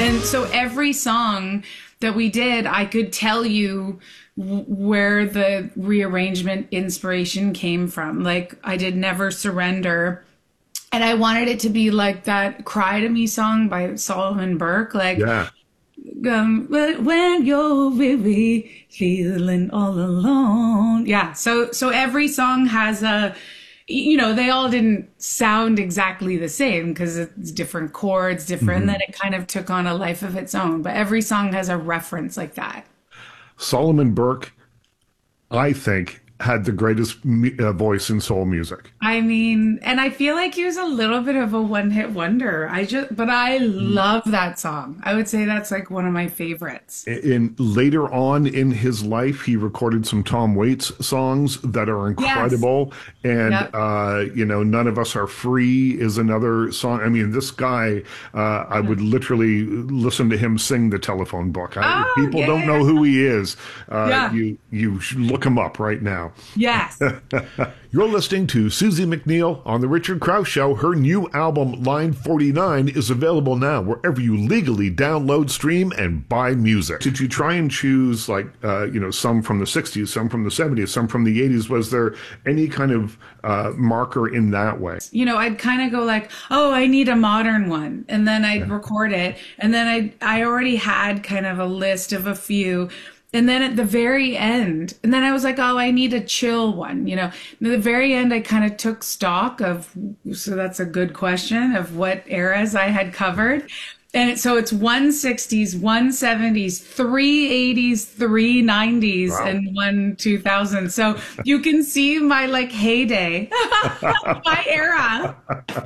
And so every song that we did, I could tell you where the rearrangement inspiration came from. Like I did Never Surrender. And I wanted it to be like that Cry to Me song by Solomon Burke. Like, Yeah. When you're really feeling all alone. Yeah. So every song has a, they all didn't sound exactly the same because it's different chords, different. And then it kind of took on a life of its own. But every song has a reference like that. Solomon Burke, I think, had the greatest voice in soul music. I mean, and I feel like he was a little bit of a one-hit wonder. But I love that song. I would say that's like one of my favorites. In later on in his life, he recorded some Tom Waits songs that are incredible. Yes. And, None of Us Are Free is another song. I mean, this guy, I would literally listen to him sing The Telephone Book. People don't know who he is. You should look him up right now. Yes. You're listening to Susie McNeil on The Richard Krause Show. Her new album, Line 49, is available now wherever you legally download, stream, and buy music. Did you try and choose, some from the 60s, some from the 70s, some from the 80s? Was there any kind of marker in that way? I'd kind of go like, oh, I need a modern one. And then I'd record it. And then I already had kind of a list of a few. And then at the very end, and then I was like, oh, I need a chill one, At the very end, I kind of took stock of, so that's a good question, of what eras I had covered. And so it's 160s, 170s, 380s, 390s, wow, and 2000. So you can see my heyday, my era.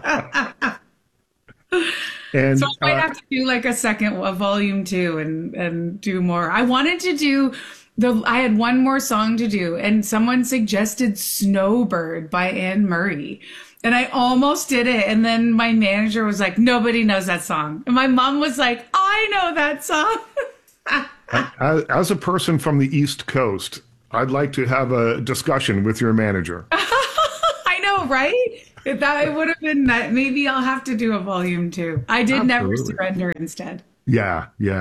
And, so I might have to do a volume 2 and do more. I wanted to do I had one more song to do, and someone suggested Snowbird by Anne Murray. And I almost did it. And then my manager was like, nobody knows that song. And my mom was like, I know that song. As a person from the East Coast, I'd like to have a discussion with your manager. I know, right? That would have been that. Maybe I'll have to do a volume 2. I did Absolutely. Never Surrender instead. Yeah.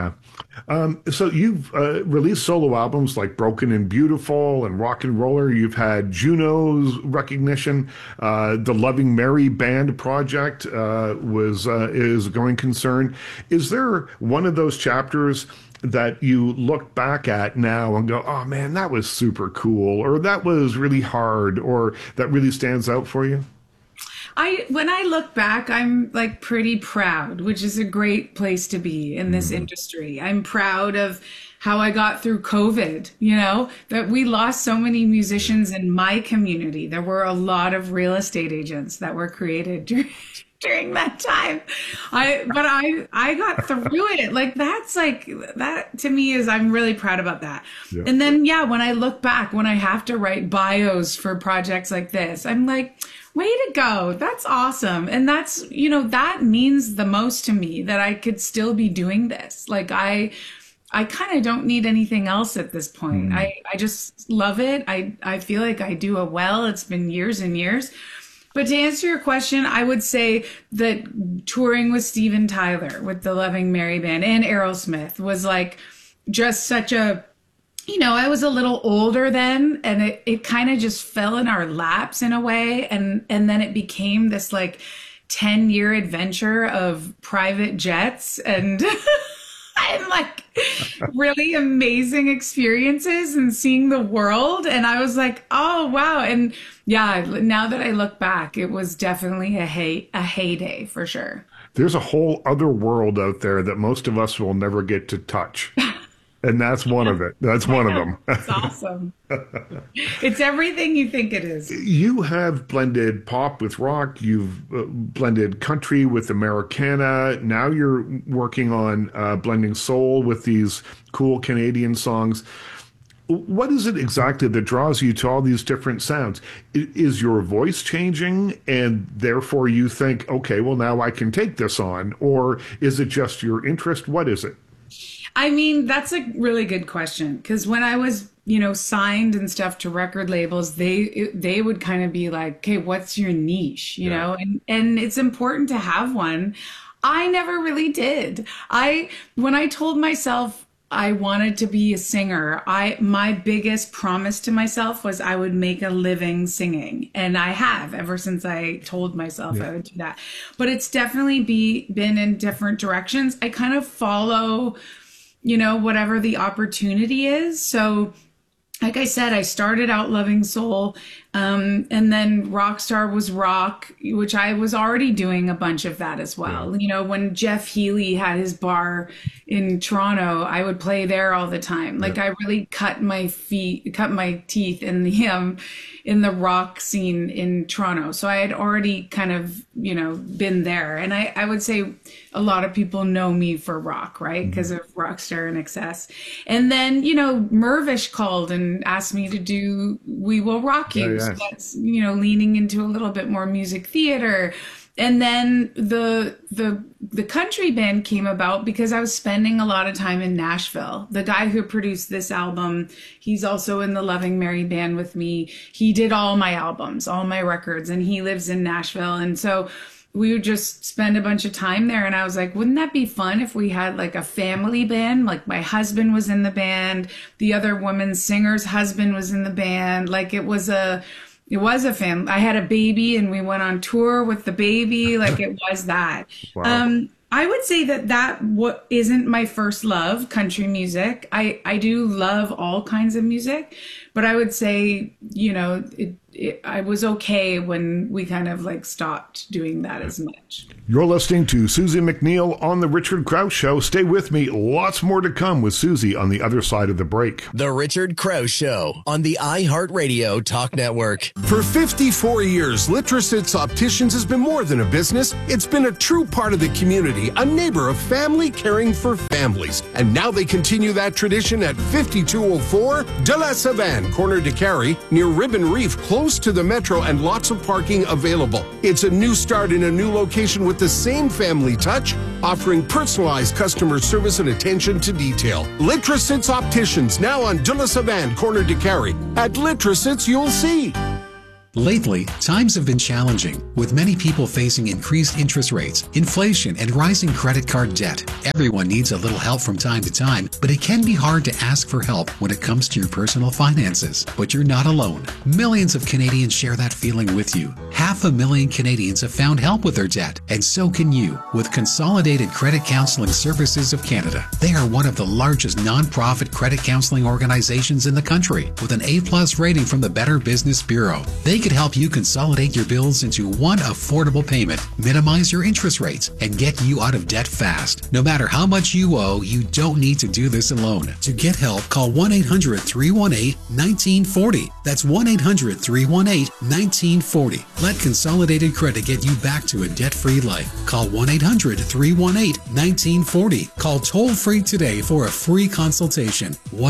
So you've released solo albums like Broken and Beautiful and Rock and Roller. You've had Juno's recognition. The Loving Mary Band project is a going concern. Is there one of those chapters that you look back at now and go, oh man, that was super cool, or that was really hard, or that really stands out for you? When I look back, I'm pretty proud, which is a great place to be in this industry. I'm proud of how I got through COVID, that we lost so many musicians in my community. There were a lot of real estate agents that were created during that time. But I got through it. That to me I'm really proud about that. Yeah. And then, when I look back, when I have to write bios for projects like this, I'm like, way to go. That's awesome. And that's, that means the most to me, that I could still be doing this. I kind of don't need anything else at this point. I just love it. I feel like I do it well. It's been years and years. But to answer your question, I would say that touring with Steven Tyler, with the Loving Mary Band, and Aerosmith was just such a, I was a little older then, and it kind of just fell in our laps in a way. And then it became this 10-year adventure of private jets and really amazing experiences and seeing the world. And I was like, oh, wow. And now that I look back, it was definitely a heyday for sure. There's a whole other world out there that most of us will never get to touch. And that's one of it. That's one of them. It's awesome. It's everything you think it is. You have blended pop with rock. You've blended country with Americana. Now you're working on blending soul with these cool Canadian songs. What is it exactly that draws you to all these different sounds? Is your voice changing and therefore you think, okay, well, now I can take this on? Or is it just your interest? What is it? I mean, that's a really good question, because when I was, signed and stuff to record labels, they would kind of be like, okay, what's your niche, you know? And it's important to have one. I never really did. When I told myself I wanted to be a singer, my biggest promise to myself was I would make a living singing. And I have ever since I told myself I would do that. But it's definitely been in different directions. I kind of follow, whatever the opportunity is. So like I said, I started out loving soul, and then Rockstar was rock, which I was already doing a bunch of that as well. Yeah. When Jeff Healey had his bar in Toronto, I would play there all the time. Like I really cut my teeth in the rock scene in Toronto. So I had already kind of, been there. And I would say a lot of people know me for rock, right? Because of Rockstar and Excess. And then, Mervish called and asked me to do We Will Rock You. So that's, leaning into a little bit more music theater. And then the country band came about because I was spending a lot of time in Nashville. The guy who produced this album, he's also in the Loving Mary band with me. He did all my albums, all my records, and he lives in Nashville. And so we would just spend a bunch of time there. And I was like, wouldn't that be fun if we had like a family band? Like my husband was in the band. The other woman's singer's husband was in the band. Like it was a family. I had a baby and we went on tour with the baby. Like it was that. Wow. I would say that what isn't my first love, country music. I do love all kinds of music, but I would say, I was okay when we kind of like stopped doing that as much. You're listening to Susie McNeil on The Richard Krause Show. Stay with me. Lots more to come with Susie on the other side of the break. The Richard Krause Show on the iHeartRadio Talk Network. For 54 years, Litrosits Opticians has been more than a business. It's been a true part of the community, a neighbor of family caring for families. And now they continue that tradition at 5204 De La Savane, corner de Carey, near Ribbon Reef, close to the metro, and lots of parking available. It's a new start in a new location with the same family touch, offering personalized customer service and attention to detail. Litrosits Opticians, now on De La Savane, corner de Carey. At Litrosits, you'll see. Lately, times have been challenging, with many people facing increased interest rates, inflation, and rising credit card debt. Everyone needs a little help from time to time, but it can be hard to ask for help when it comes to your personal finances. But you're not alone. Millions of Canadians share that feeling with you. 500,000 Canadians have found help with their debt, and so can you with Consolidated Credit Counseling Services of Canada. They are one of the largest non-profit credit counseling organizations in the country, with an A+ rating from the Better Business Bureau. They could help you consolidate your bills into one affordable payment, minimize your interest rates, and get you out of debt fast. No matter how much you owe, you don't need to do this alone. To get help, call 1-800-318-1940. That's 1-800-318-1940. Let Consolidated Credit get you back to a debt-free life. Call 1-800-318-1940. Call toll-free today for a free consultation.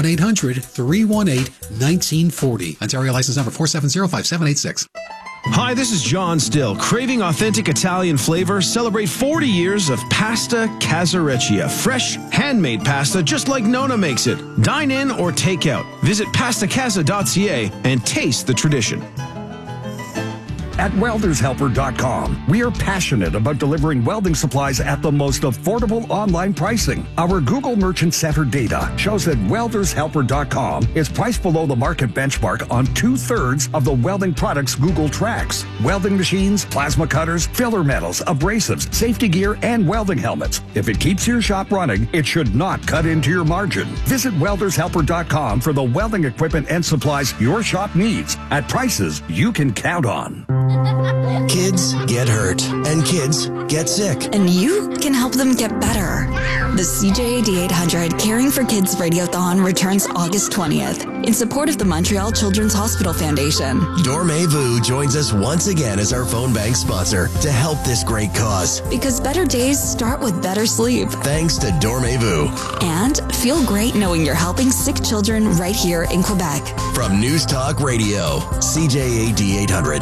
1-800-318-1940. Ontario license number 4705786. Hi, this is John Still. Craving authentic Italian flavor? Celebrate 40 years of Pasta Casareccia. Fresh, handmade pasta just like Nona makes it. Dine in or take out. Visit pastacasa.ca and taste the tradition. At weldershelper.com, we are passionate about delivering welding supplies at the most affordable online pricing. Our Google Merchant Center data shows that weldershelper.com is priced below the market benchmark on 2/3 of the welding products Google tracks. Welding machines, plasma cutters, filler metals, abrasives, safety gear, and welding helmets. If it keeps your shop running, it should not cut into your margin. Visit weldershelper.com for the welding equipment and supplies your shop needs at prices you can count on. Kids get hurt, and kids get sick. And you can help them get better. The CJAD 800 Caring for Kids Radiothon returns August 20th in support of the Montreal Children's Hospital Foundation. Dormez-vous joins us once again as our phone bank sponsor to help this great cause. Because better days start with better sleep. Thanks to Dormez-vous. And feel great knowing you're helping sick children right here in Quebec. From News Talk Radio, CJAD 800.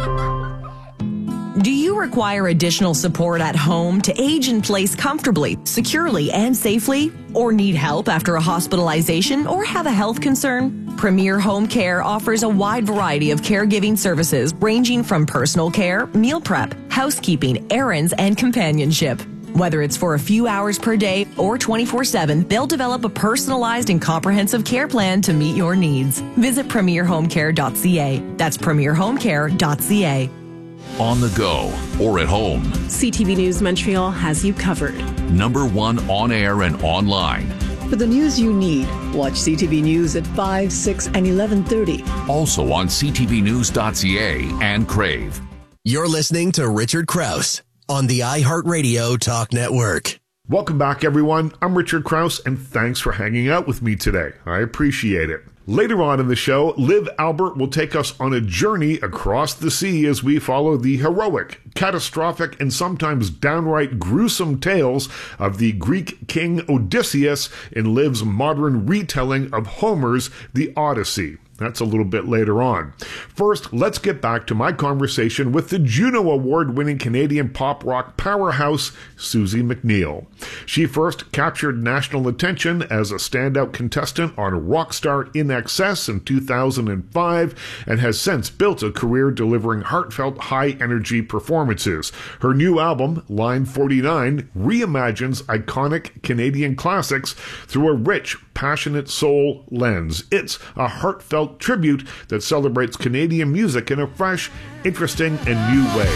Do you require additional support at home to age in place comfortably, securely, and safely? Or need help after a hospitalization or have a health concern? Premier Home Care offers a wide variety of caregiving services ranging from personal care, meal prep, housekeeping, errands, and companionship. Whether it's for a few hours per day or 24/7, they'll develop a personalized and comprehensive care plan to meet your needs. Visit premierhomecare.ca. That's premierhomecare.ca. On the go or at home, CTV News Montreal has you covered. #1 on air and online. For the news you need, watch CTV News at 5, 6, and 11:30. Also on ctvnews.ca and Crave. You're listening to Richard Krause on the iHeartRadio Talk Network. Welcome back, everyone. I'm Richard Krause, and thanks for hanging out with me today. I appreciate it. Later on in the show, Liv Albert will take us on a journey across the sea as we follow the heroic, catastrophic, and sometimes downright gruesome tales of the Greek king Odysseus in Liv's modern retelling of Homer's The Odyssey. That's a little bit later on. First, let's get back to my conversation with the Juno Award-winning Canadian pop rock powerhouse, Suzie McNeil. She first captured national attention as a standout contestant on Rockstar In Excess in 2005 and has since built a career delivering heartfelt, high-energy performances. Her new album, Line 49, reimagines iconic Canadian classics through a rich, passionate soul lens. It's a heartfelt tribute that celebrates Canadian music in a fresh, interesting, and new way.